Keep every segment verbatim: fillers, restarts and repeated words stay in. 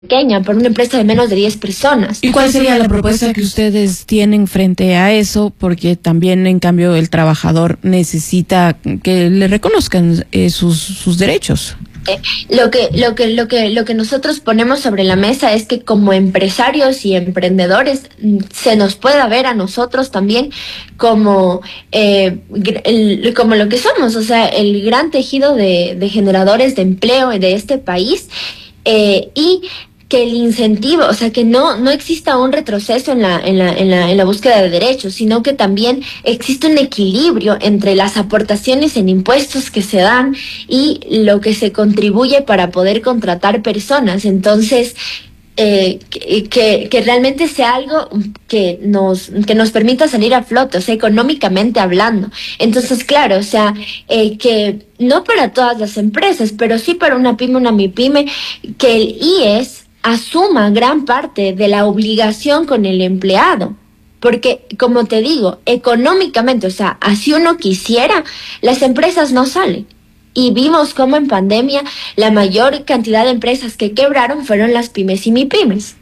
pequeña, por una empresa de menos de diez personas. ¿Y cuál sería la propuesta que ustedes tienen frente a eso? Porque también, en cambio, el trabajador necesita que le reconozcan eh, sus, sus derechos. Eh, lo que lo que lo que lo que nosotros ponemos sobre la mesa es que como empresarios y emprendedores se nos pueda ver a nosotros también como eh, el, como lo que somos, o sea, el gran tejido de, de generadores de empleo de este país, eh, y que el incentivo, o sea, que no no exista un retroceso en la en la en la en la búsqueda de derechos, sino que también existe un equilibrio entre las aportaciones en impuestos que se dan y lo que se contribuye para poder contratar personas. Entonces, eh, que, que que realmente sea algo que nos que nos permita salir a flote, o sea, económicamente hablando. Entonces, claro, o sea, eh, que no para todas las empresas, pero sí para una pyme, una mipyme, que el I E S asuma gran parte de la obligación con el empleado. Porque, como te digo, económicamente, o sea, así uno quisiera, las empresas no salen. Y vimos cómo en pandemia la mayor cantidad de empresas que quebraron fueron las pymes y mipymes.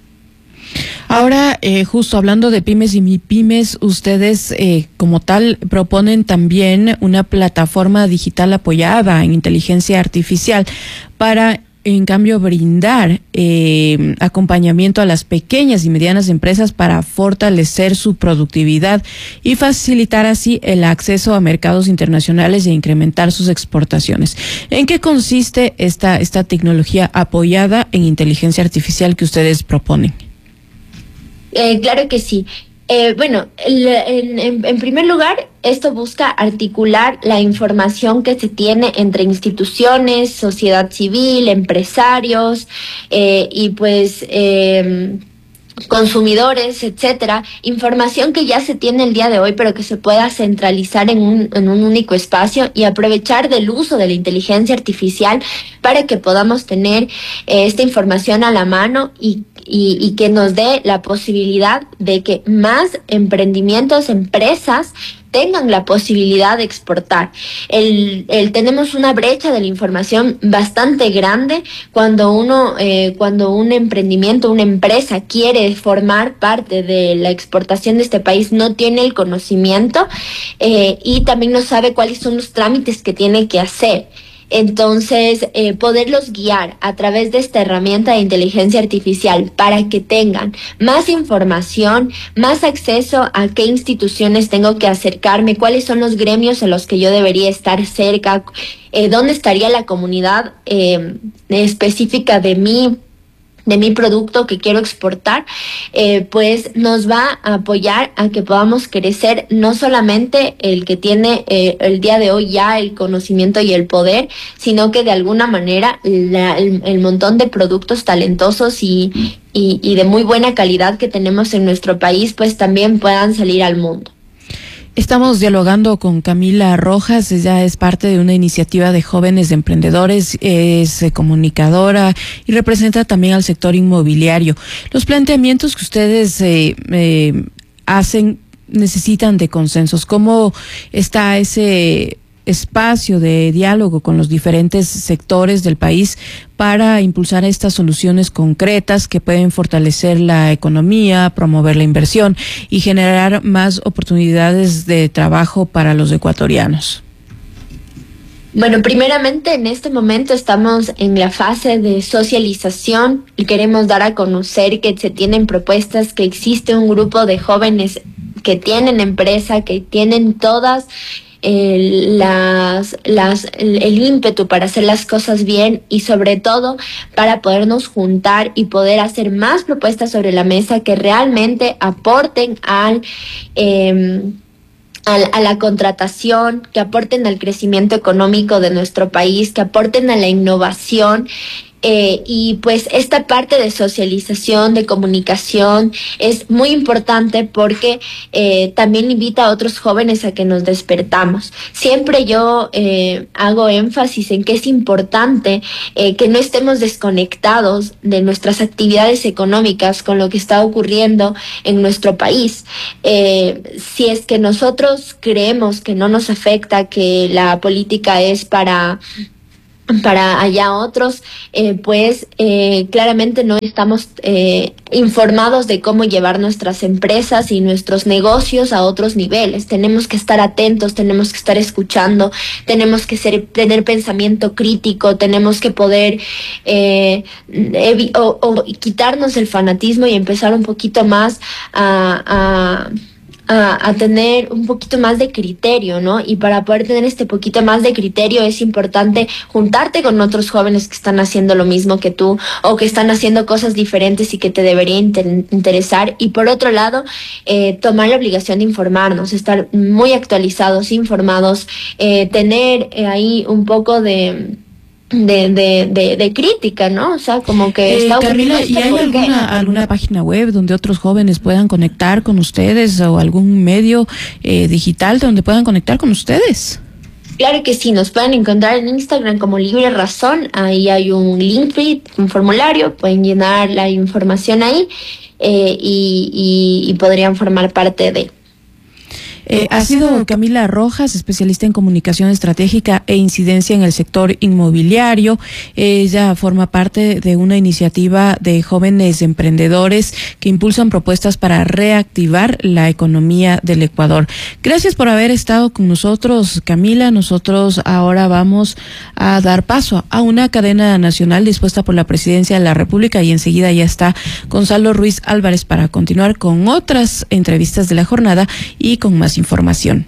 Ahora, eh, justo hablando de pymes y mipymes, ustedes eh, como tal proponen también una plataforma digital apoyada en inteligencia artificial para, en cambio, brindar eh, acompañamiento a las pequeñas y medianas empresas para fortalecer su productividad y facilitar así el acceso a mercados internacionales e incrementar sus exportaciones. ¿En qué consiste esta, esta tecnología apoyada en inteligencia artificial que ustedes proponen? Eh, claro que sí. Eh, bueno, el, en, en primer lugar, esto busca articular la información que se tiene entre instituciones, sociedad civil, empresarios, eh, y pues eh, consumidores, etcétera, información que ya se tiene el día de hoy, pero que se pueda centralizar en un, en un único espacio y aprovechar del uso de la inteligencia artificial para que podamos tener eh, esta información a la mano y Y, y que nos dé la posibilidad de que más emprendimientos, empresas, tengan la posibilidad de exportar. El, el, tenemos una brecha de la información bastante grande cuando uno, eh, cuando un emprendimiento, una empresa quiere formar parte de la exportación de este país, no tiene el conocimiento, eh, y también no sabe cuáles son los trámites que tiene que hacer. Entonces, eh, poderlos guiar a través de esta herramienta de inteligencia artificial para que tengan más información, más acceso a qué instituciones tengo que acercarme, cuáles son los gremios en los que yo debería estar cerca, eh, dónde estaría la comunidad eh, específica de mí, de mi producto que quiero exportar, eh, pues nos va a apoyar a que podamos crecer, no solamente el que tiene eh, el día de hoy ya el conocimiento y el poder, sino que de alguna manera la, el, el montón de productos talentosos y, y, y de muy buena calidad que tenemos en nuestro país, pues también puedan salir al mundo. Estamos dialogando con Camila Rojas. Ella es parte de una iniciativa de jóvenes emprendedores, es comunicadora y representa también al sector inmobiliario. Los planteamientos que ustedes eh, eh, hacen necesitan de consensos. ¿Cómo está ese espacio de diálogo con los diferentes sectores del país para impulsar estas soluciones concretas que pueden fortalecer la economía, promover la inversión y generar más oportunidades de trabajo para los ecuatorianos? Bueno, primeramente en este momento estamos en la fase de socialización y queremos dar a conocer que se tienen propuestas, que existe un grupo de jóvenes que tienen empresa, que tienen todas Eh, las, las, el, el ímpetu para hacer las cosas bien y sobre todo para podernos juntar y poder hacer más propuestas sobre la mesa que realmente aporten al, eh, al, a la contratación, que aporten al crecimiento económico de nuestro país, que aporten a la innovación. Eh, y pues esta parte de socialización, de comunicación es muy importante porque eh, también invita a otros jóvenes a que nos despertamos. Siempre yo eh, hago énfasis en que es importante eh, que no estemos desconectados de nuestras actividades económicas con lo que está ocurriendo en nuestro país. Eh, si es que nosotros creemos que no nos afecta, que la política es para para allá otros, eh, pues eh, claramente no estamos eh, informados de cómo llevar nuestras empresas y nuestros negocios a otros niveles. Tenemos que estar atentos, tenemos que estar escuchando, tenemos que ser, tener pensamiento crítico, tenemos que poder eh, evi- o, o quitarnos el fanatismo y empezar un poquito más a... a A, a tener un poquito más de criterio, ¿no? Y para poder tener este poquito más de criterio es importante juntarte con otros jóvenes que están haciendo lo mismo que tú o que están haciendo cosas diferentes y que te debería inter- interesar. Y por otro lado, eh, tomar la obligación de informarnos, estar muy actualizados, informados, eh, tener eh, ahí un poco de... De, de, de, de crítica, ¿no? O sea, como que eh, está Camila, ¿y hay alguna, alguna página web donde otros jóvenes puedan conectar con ustedes o algún medio eh, digital donde puedan conectar con ustedes? Claro que sí, nos pueden encontrar en Instagram como Libre Razón, ahí hay un link, un formulario, pueden llenar la información ahí eh, y, y, y podrían formar parte de... Eh, ha sido Camila Rojas, especialista en comunicación estratégica e incidencia en el sector inmobiliario. Ella forma parte de una iniciativa de jóvenes emprendedores que impulsan propuestas para reactivar la economía del Ecuador. Gracias por haber estado con nosotros, Camila. Nosotros ahora vamos a dar paso a una cadena nacional dispuesta por la Presidencia de la República y enseguida ya está Gonzalo Ruiz Álvarez para continuar con otras entrevistas de la jornada y con más información.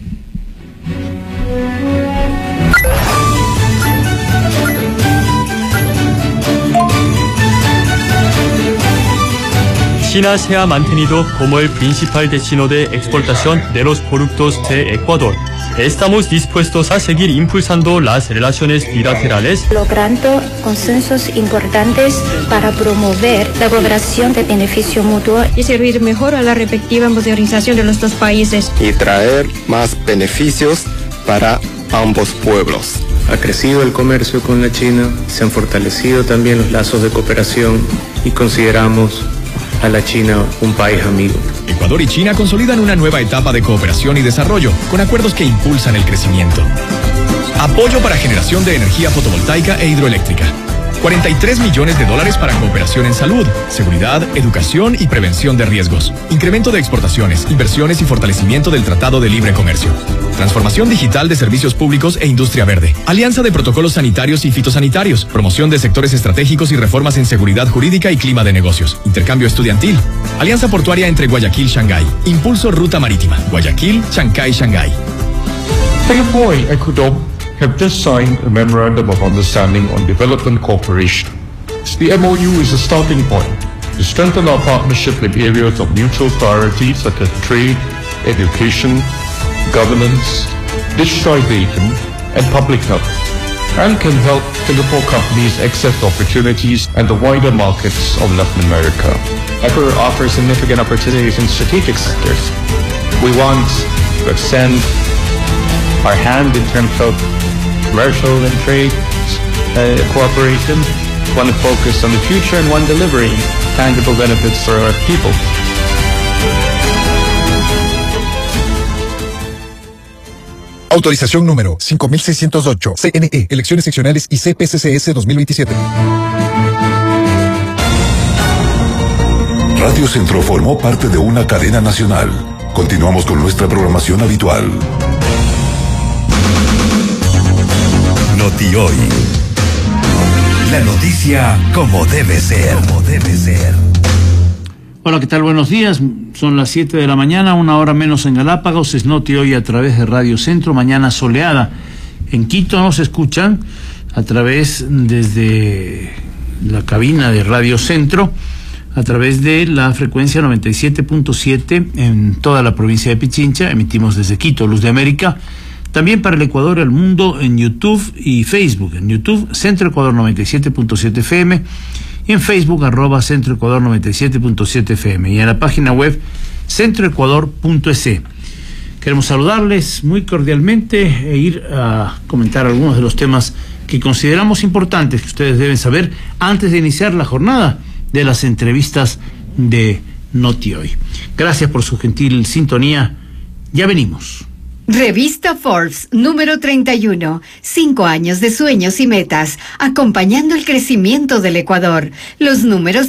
China se ha mantenido como el principal destino de exportación de los productos de Ecuador. Estamos dispuestos a seguir impulsando las relaciones bilaterales, logrando consensos importantes para promover la cooperación de beneficio mutuo y servir mejor a la respectiva modernización de los dos países y traer más beneficios para ambos pueblos. Ha crecido el comercio con la China, se han fortalecido también los lazos de cooperación y consideramos a la China un país amigo. Ecuador y China consolidan una nueva etapa de cooperación y desarrollo, con acuerdos que impulsan el crecimiento. Apoyo para generación de energía fotovoltaica e hidroeléctrica. cuarenta y tres millones de dólares para cooperación en salud, seguridad, educación y prevención de riesgos. Incremento de exportaciones, inversiones y fortalecimiento del Tratado de Libre Comercio. Transformación digital de servicios públicos e industria verde. Alianza de protocolos sanitarios y fitosanitarios. Promoción de sectores estratégicos y reformas en seguridad jurídica y clima de negocios. Intercambio estudiantil. Alianza portuaria entre Guayaquil y Shanghái. Impulso ruta marítima. Guayaquil, Chancay, Shanghái. Singapore and Ecuador have just signed a Memorandum of Understanding on Development Cooperation. The M O U is a starting point to strengthen our partnership in areas of mutual priority such as trade, education, governance, digitization, and public health, and can help Singapore companies access opportunities and the wider markets of Latin America. Ecuador offers significant opportunities in strategic sectors. We want to extend our hand in terms of commercial and trade uh, cooperation, one focused on the future and one delivering tangible benefits for our people. Autorización número cinco mil seiscientos ocho, C N E, Elecciones Seccionales y C P C C S dos mil veintisiete. Radio Centro formó parte de una cadena nacional. Continuamos con nuestra programación habitual. Noti Hoy. La noticia como debe ser, como debe ser. Hola, ¿qué tal? Buenos días. Son las siete de la mañana, una hora menos en Galápagos. Es Noti Hoy a través de Radio Centro, mañana soleada. En Quito nos escuchan a través desde la cabina de Radio Centro, a través de la frecuencia noventa y siete punto siete en toda la provincia de Pichincha. Emitimos desde Quito, Luz de América. También para el Ecuador y el mundo en YouTube y Facebook. En YouTube, Centro Ecuador noventa y siete punto siete F M. Y en Facebook, arroba Centro Ecuador noventa y siete punto siete F M. Y en la página web, centroecuador punto es. Queremos saludarles muy cordialmente e ir a comentar algunos de los temas que consideramos importantes, que ustedes deben saber antes de iniciar la jornada de las entrevistas de Noti Hoy. Gracias por su gentil sintonía. Ya venimos. Revista Forbes, número treinta y uno. Cinco años de sueños y metas, acompañando el crecimiento del Ecuador. Los números